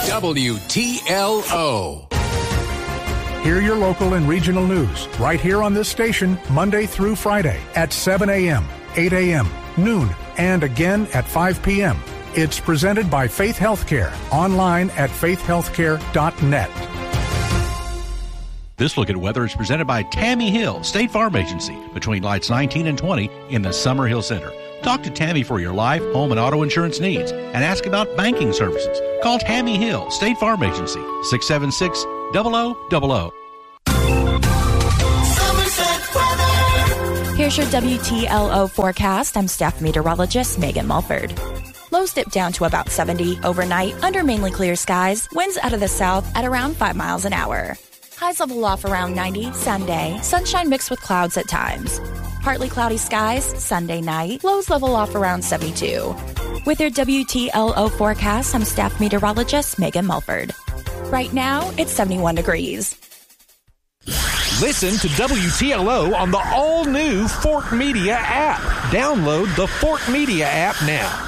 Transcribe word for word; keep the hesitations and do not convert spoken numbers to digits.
W T L O. Hear your local and regional news right here on this station Monday through Friday at seven a.m., eight a.m., noon, and again at five p.m. It's presented by Faith Healthcare, online at faith healthcare dot net. This look at weather is presented by Tammy Hill, State Farm Agency, between lights nineteen and twenty in the Summer Hill Center. Talk to Tammy for your life, home, and auto insurance needs and ask about banking services. Call Tammy Hill, State Farm Agency, six seven six, zero zero zero zero. Here's your W T L O forecast. I'm staff meteorologist Megan Mulford. Lows dip down to about seventy overnight under mainly clear skies. Winds out of the south at around five miles an hour. Highs level off around ninety Sunday. Sunshine mixed with clouds at times. Partly cloudy skies Sunday night. Lows level off around seventy-two. With your W T L O forecast, I'm staff meteorologist Megan Mulford. Right now, it's seventy-one degrees. Listen to W T L O on the all-new Fort Media app. Download the Fort Media app now.